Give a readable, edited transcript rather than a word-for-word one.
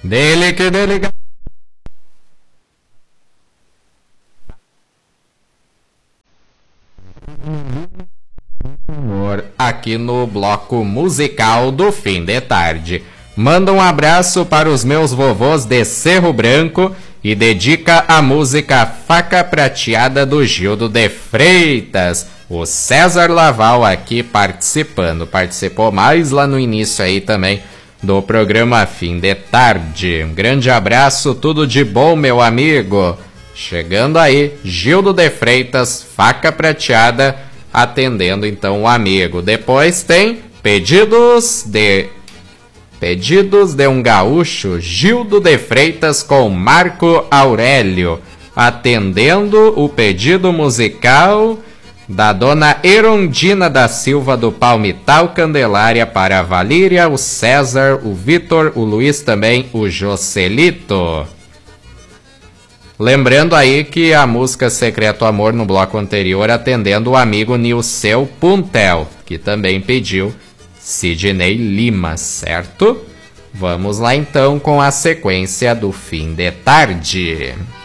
Dele que dele. Aqui no bloco musical do fim de tarde. Manda um abraço para os meus vovôs de Cerro Branco e dedica a música Faca Prateada do Gildo de Freitas. O César Laval aqui participando. Participou mais lá no início aí também do programa Fim de Tarde. Um grande abraço, tudo de bom, meu amigo. Chegando aí, Gildo de Freitas, Faca Prateada, atendendo então o amigo. Depois tem pedidos de um gaúcho, Gildo de Freitas com Marco Aurélio, atendendo o pedido musical da dona Erondina da Silva do Palmital Candelária para a Valíria, o César, o Vitor, o Luiz também, o Joselito. Lembrando aí que a música Secreto Amor no bloco anterior atendendo o amigo Nilceu Puntel, que também pediu Sidney Lima, certo? Vamos lá então com a sequência do fim de tarde.